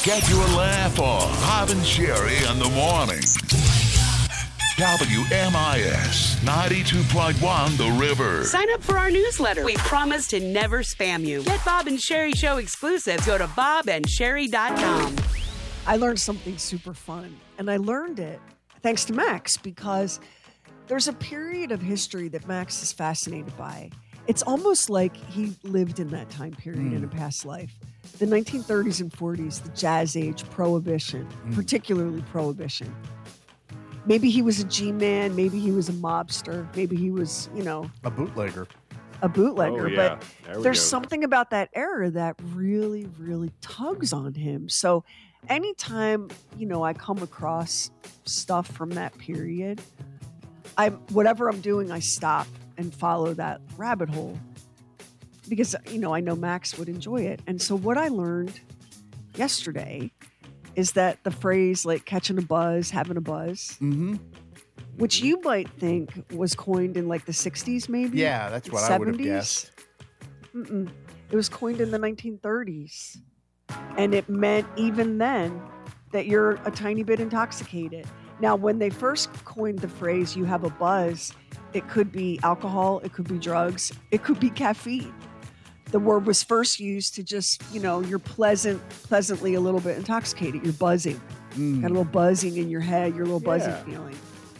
Get your laugh on. Bob and Sherry in the morning. WMIS 92.1 The River. Sign up for our newsletter. We promise to never spam you. Get Bob and Sherry Show exclusives. Go to bobandsherry.com. I learned something super fun, and I learned it thanks to Max, because there's a period of history that Max is fascinated by. It's almost like he lived in that time period in a past life. The 1930s and 40s, the Jazz Age, Prohibition, particularly Prohibition. Maybe he was a G-man, maybe he was a mobster, maybe he was, a bootlegger. Oh, yeah. But there's something about that era that really, really tugs on him. So anytime, I come across stuff from that period, whatever I'm doing, I stop and follow that rabbit hole because, I know Max would enjoy it. And so what I learned yesterday is that the phrase like catching a buzz, having a buzz, which you might think was coined in like the 60s, maybe. Yeah, that's what I would have guessed. It was coined in the 1930s. And it meant even then that you're a tiny bit intoxicated. Now, when they first coined the phrase, you have a buzz, it could be alcohol, it could be drugs, it could be caffeine. The word was first used to just, you're pleasantly a little bit intoxicated. You're buzzing. Got a little buzzing in your head, your little buzzing feeling.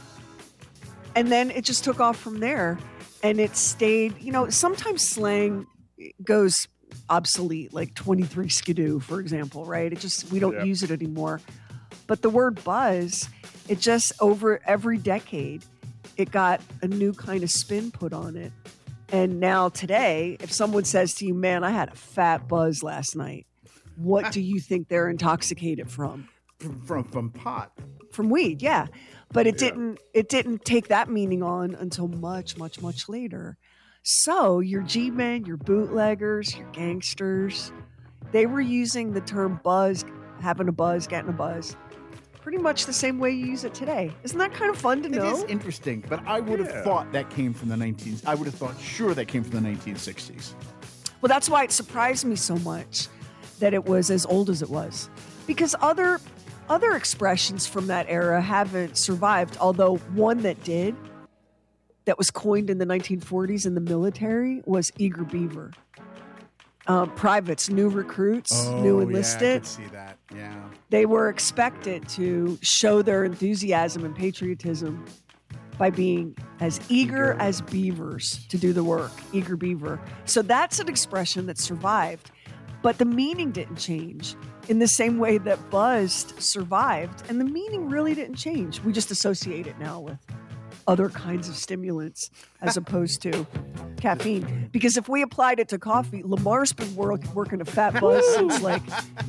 And then it just took off from there. And it stayed, sometimes slang goes obsolete, like 23 skidoo, for example, right? We don't use it anymore. But the word buzz, it just over every decade, it got a new kind of spin put on it. And now today, if someone says to you, man, I had a fat buzz last night, what do you think they're intoxicated from? From pot. From weed, yeah. But it didn't take that meaning on until much, much, much later. So your G-men, your bootleggers, your gangsters, they were using the term buzz, having a buzz, getting a buzz, pretty much the same way you use it today. Isn't that kind of fun to know? It is interesting, but I would have thought that came from I would have thought sure that came from the 1960s. Well, that's why it surprised me so much that it was as old as it was. Because other expressions from that era haven't survived, although one that did, that was coined in the 1940s in the military, was eager beaver. Privates, new recruits, new enlisted. Yeah, I could see that. Yeah. They were expected to show their enthusiasm and patriotism by being as eager as beavers to do the work. Eager beaver. So that's an expression that survived, but the meaning didn't change in the same way that buzzed survived, and the meaning really didn't change. We just associate it now with other kinds of stimulants as opposed to caffeine. Because if we applied it to coffee, Lamar's been working a fat buzz since like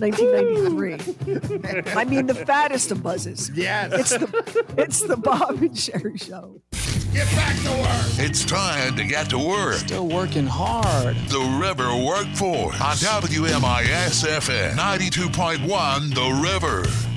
1993. I mean, the fattest of buzzes. Yes. It's the Bob and Sherry Show. Get back to work. It's time to get to work. Still working hard. The River Workforce on WMIS FM 92.1 The River.